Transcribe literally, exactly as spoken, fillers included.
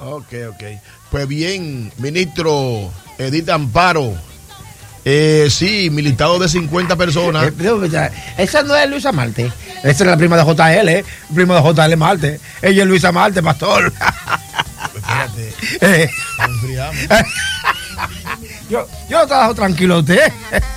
Ok, ok. Pues bien, ministro Edith Amparo. Eh, sí, mi listado de cincuenta personas. Eh, esa no es Luisa Marte. Esa es la prima de J L, eh. Prima de J L Marte. Ella es Luisa Marte, pastor. Espérate. Eh. Enfriamos. yo, yo trabajo tranquilo a usted.